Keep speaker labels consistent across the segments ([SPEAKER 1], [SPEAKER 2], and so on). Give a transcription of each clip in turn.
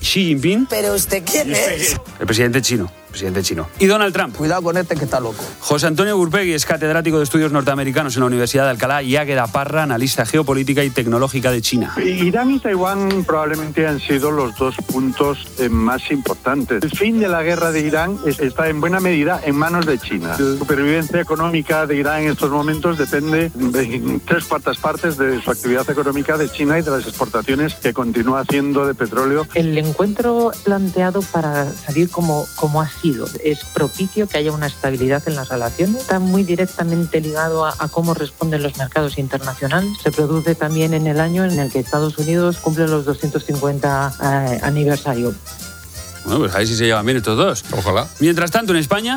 [SPEAKER 1] Xi Jinping.
[SPEAKER 2] ¿Pero usted quién es?
[SPEAKER 1] El presidente chino. Y Donald Trump.
[SPEAKER 3] Cuidado con este que está loco.
[SPEAKER 1] José Antonio Gurpegui es catedrático de estudios norteamericanos en la Universidad de Alcalá y Águeda Parra, analista geopolítica y tecnológica de China.
[SPEAKER 4] Irán y Taiwán probablemente han sido los dos puntos más importantes. El fin de la guerra de Irán está en buena medida en manos de China. La supervivencia económica de Irán en estos momentos depende en 3/4 partes de su actividad económica de China y de las exportaciones que continúa haciendo de petróleo.
[SPEAKER 5] El encuentro planteado para salir como ha sido es propicio que haya una estabilidad en las relaciones. Está muy directamente ligado a cómo responden los mercados internacionales. Se produce también en el año en el que Estados Unidos cumple los 250 aniversario.
[SPEAKER 1] Bueno, pues a ver si se llevan bien estos dos.
[SPEAKER 6] Ojalá.
[SPEAKER 1] Mientras tanto, en España...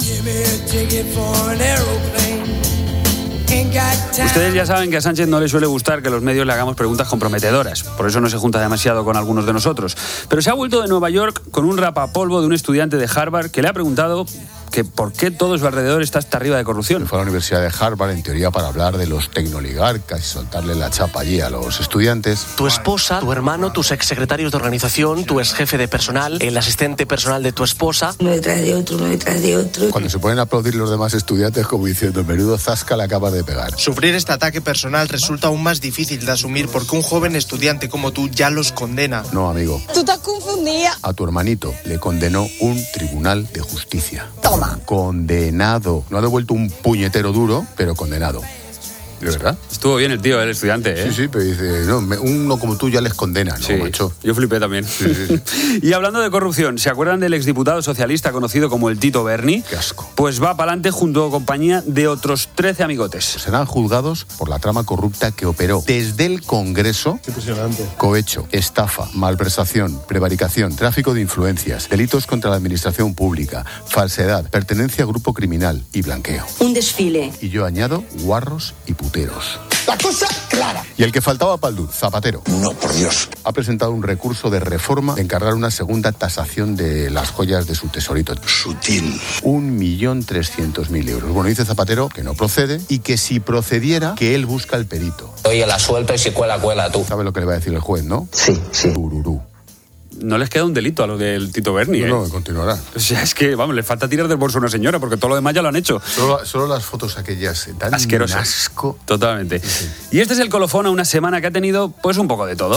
[SPEAKER 1] Ustedes ya saben que a Sánchez no le suele gustar que los medios le hagamos preguntas comprometedoras. Por eso no se junta demasiado con algunos de nosotros. Pero se ha vuelto de Nueva York con un rapapolvo de un estudiante de Harvard que le ha preguntado que por qué todo su alrededor está hasta arriba de corrupción.
[SPEAKER 6] Fue a la Universidad de Harvard, en teoría, para hablar de los tecnoligarcas y soltarle la chapa allí a los estudiantes.
[SPEAKER 7] Tu esposa, tu hermano, tus exsecretarios de organización, tu exjefe de personal, el asistente personal de tu esposa.
[SPEAKER 2] Uno detrás de otro.
[SPEAKER 6] Cuando se ponen a aplaudir los demás estudiantes como diciendo, menudo zasca le acabas de pegar.
[SPEAKER 8] Sufrir este ataque personal resulta aún más difícil de asumir porque un joven estudiante como tú ya los condena.
[SPEAKER 6] No, amigo.
[SPEAKER 2] Tú estás confundida.
[SPEAKER 6] A tu hermanito le condenó un tribunal de justicia.
[SPEAKER 2] Toma.
[SPEAKER 6] Condenado. No ha devuelto un puñetero duro, pero condenado. ¿De verdad?
[SPEAKER 1] Estuvo bien el tío, el estudiante, ¿eh?
[SPEAKER 6] Sí, pero dice, no, uno como tú ya les condena, ¿no,
[SPEAKER 1] sí,
[SPEAKER 6] macho?
[SPEAKER 1] Yo flipé también. Sí. Y hablando de corrupción, ¿se acuerdan del exdiputado socialista conocido como el Tito Berni?
[SPEAKER 6] Qué asco.
[SPEAKER 1] Pues va para adelante junto a compañía de otros 13 amigotes.
[SPEAKER 6] Serán juzgados por la trama corrupta que operó desde el Congreso.
[SPEAKER 9] Impresionante.
[SPEAKER 6] Cohecho, estafa, malversación, prevaricación, tráfico de influencias, delitos contra la administración pública, falsedad, pertenencia a grupo criminal y blanqueo.
[SPEAKER 2] Un desfile.
[SPEAKER 6] Y yo añado guarros y puteros.
[SPEAKER 3] La cosa clara.
[SPEAKER 6] Y el que faltaba Paldú, Zapatero.
[SPEAKER 3] No, por Dios.
[SPEAKER 6] Ha presentado un recurso de reforma de encargar una segunda tasación de las joyas de su tesorito.
[SPEAKER 3] Sutil.
[SPEAKER 6] 1.300.000 euros. Bueno, dice Zapatero que no procede y que si procediera, que él busca el perito.
[SPEAKER 10] Oye, la suelto y si cuela tú.
[SPEAKER 6] ¿Sabe lo que le va a decir el juez, no?
[SPEAKER 10] Sí.
[SPEAKER 6] Ururú.
[SPEAKER 1] No les queda un delito a los del Tito Berni, ¿eh?
[SPEAKER 6] No, continuará.
[SPEAKER 1] O sea, es que, vamos, les falta tirar del bolso a una señora, porque todo lo demás ya lo han hecho.
[SPEAKER 6] Solo las fotos aquellas dan
[SPEAKER 1] asquerosas.
[SPEAKER 6] Asco.
[SPEAKER 1] Totalmente.
[SPEAKER 6] Sí.
[SPEAKER 1] Y este es el colofón a una semana que ha tenido, pues, un poco de todo.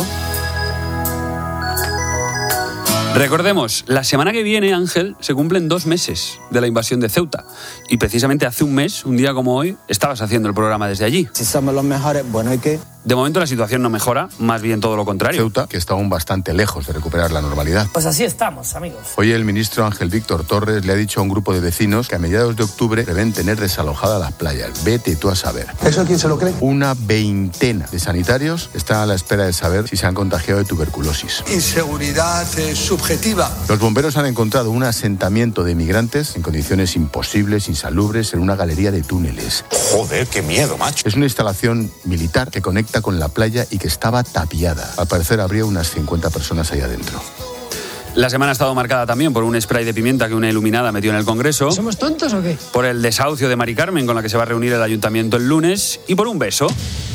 [SPEAKER 1] Recordemos, la semana que viene, Ángel, se cumplen 2 meses de la invasión de Ceuta. Y precisamente hace un mes, un día como hoy, estabas haciendo el programa desde allí.
[SPEAKER 3] Si somos los mejores, bueno, ¿y qué?
[SPEAKER 1] De momento la situación no mejora, más bien todo lo contrario.
[SPEAKER 6] Ceuta, que está aún bastante lejos de recuperar la normalidad.
[SPEAKER 3] Pues así estamos, amigos.
[SPEAKER 6] Hoy el ministro Ángel Víctor Torres le ha dicho a un grupo de vecinos que a mediados de octubre deben tener desalojadas las playas. Vete tú a saber.
[SPEAKER 3] ¿Eso quién se lo cree?
[SPEAKER 6] Una veintena de sanitarios están a la espera de saber si se han contagiado de tuberculosis.
[SPEAKER 3] Inseguridad subjetiva.
[SPEAKER 6] Los bomberos han encontrado un asentamiento de migrantes en condiciones imposibles, insalubres, en una galería de túneles.
[SPEAKER 9] Joder, qué miedo, macho.
[SPEAKER 6] Es una instalación militar que conecta con la playa y que estaba tapiada. Al parecer habría unas 50 personas ahí adentro.
[SPEAKER 1] La semana ha estado marcada también por un spray de pimienta que una iluminada metió en el Congreso.
[SPEAKER 3] ¿Somos tontos o qué?
[SPEAKER 1] Por el desahucio de Mari Carmen, con la que se va a reunir el ayuntamiento el lunes. Y por un beso.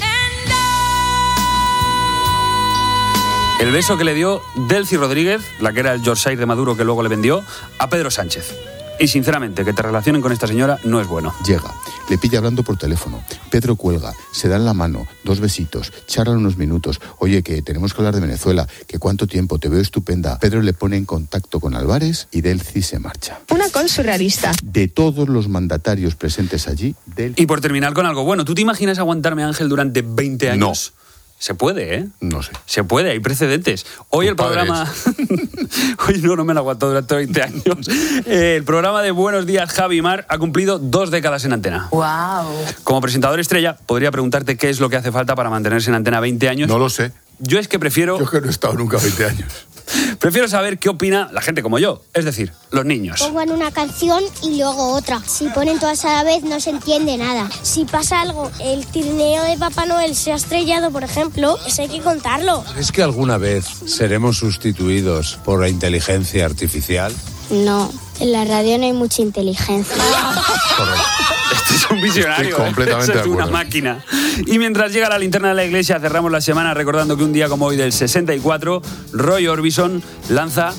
[SPEAKER 1] El beso que le dio Delcy Rodríguez, la que era el Yorkshire de Maduro que luego le vendió, a Pedro Sánchez. Y sinceramente, que te relacionen con esta señora no es bueno.
[SPEAKER 6] Llega, le pilla hablando por teléfono. Pedro cuelga, se dan la mano, 2 besitos, charlan unos minutos. Oye, que tenemos que hablar de Venezuela, que cuánto tiempo, te veo estupenda. Pedro le pone en contacto con Álvarez y Delcy se marcha.
[SPEAKER 11] Una col surrealista.
[SPEAKER 6] De todos los mandatarios presentes allí,
[SPEAKER 1] Y por terminar con algo bueno, ¿tú te imaginas aguantarme, Ángel, durante 20 años?
[SPEAKER 6] No.
[SPEAKER 1] Se puede, ¿eh?
[SPEAKER 6] No sé.
[SPEAKER 1] Se puede, hay precedentes. Hoy el programa... Hoy no me lo aguantó durante 20 años. El programa de Buenos Días, Javi y Mar ha cumplido 2 décadas en antena.
[SPEAKER 2] ¡Wow!
[SPEAKER 1] Como presentador estrella, podría preguntarte qué es lo que hace falta para mantenerse en antena 20 años.
[SPEAKER 6] No lo sé.
[SPEAKER 1] Yo es que prefiero...
[SPEAKER 6] Yo es que no he estado nunca 20 años.
[SPEAKER 1] Prefiero saber qué opina la gente como yo, es decir, los niños.
[SPEAKER 12] Pongan una canción y luego otra. Si ponen todas a la vez no se entiende nada. Si pasa algo, el trineo de Papá Noel se ha estrellado, por ejemplo, eso hay que contarlo.
[SPEAKER 13] ¿Es que alguna vez seremos sustituidos por la inteligencia artificial?
[SPEAKER 12] No, en la radio no hay mucha inteligencia.
[SPEAKER 6] Correcto.
[SPEAKER 1] Este es un visionario.
[SPEAKER 6] Estoy completamente
[SPEAKER 1] Eso es
[SPEAKER 6] de acuerdo.
[SPEAKER 1] una máquina. Y mientras llega la linterna de la iglesia, cerramos la semana recordando que un día como hoy del 64, Roy Orbison lanza